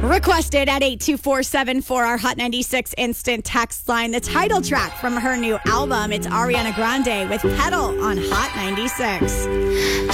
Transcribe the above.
Requested at 82474 for our Hot 96 instant text line. The title track from her new album. It's Ariana Grande with Pedal on Hot 96.